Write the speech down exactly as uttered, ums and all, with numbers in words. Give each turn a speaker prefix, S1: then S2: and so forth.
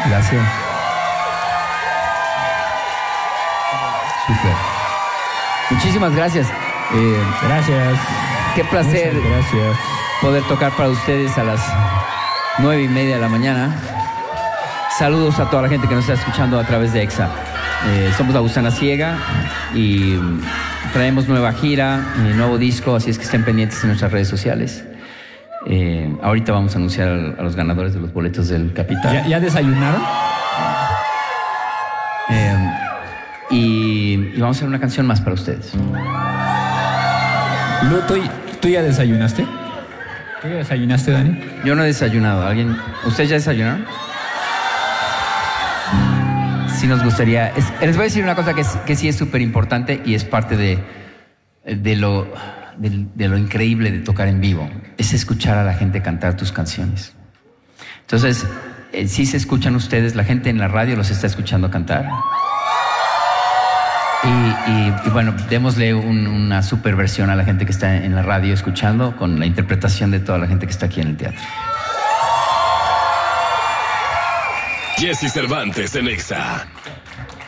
S1: Gracias. Super. Muchísimas gracias. Eh,
S2: gracias.
S1: Qué placer.
S2: Muchas gracias.
S1: Poder tocar para ustedes a las nueve y media de la mañana. Saludos a toda la gente que nos está escuchando a través de EXA. Eh, somos La Gusana Ciega y traemos nueva gira, eh, nuevo disco, así es que estén pendientes en nuestras redes sociales. Eh, ahorita vamos a anunciar a los ganadores de los boletos del Capital.
S2: ¿Ya, ya desayunaron?
S1: Eh, y, y vamos a hacer una canción más para ustedes.
S2: Lu, ¿tú, ¿tú ya desayunaste? ¿Tú ya desayunaste, Dani?
S1: Yo no he desayunado. ¿Alguien? ¿Ustedes ya desayunaron? Sí nos gustaría... Es, les voy a decir una cosa que, es, que sí es súper importante y es parte de, de, lo, de, de lo increíble de tocar en vivo. Es escuchar a la gente cantar tus canciones. Entonces, eh, sí se escuchan ustedes, la gente en la radio los está escuchando cantar. Y, y, y bueno, démosle un, una super versión a la gente que está en la radio escuchando con la interpretación de toda la gente que está aquí en el teatro.
S3: Jesse Cervantes en EXA.